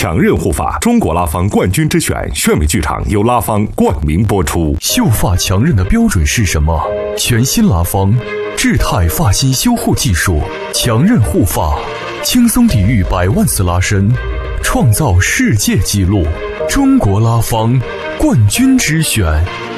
强韧护发，中国拉芳冠军之选，炫美剧场由拉芳冠名播出。 秀发强韧的标准是什么？全新拉芳智态发型修护技术，强韧护发，轻松抵御100万次拉伸，创造世界纪录。中国拉芳冠军之选。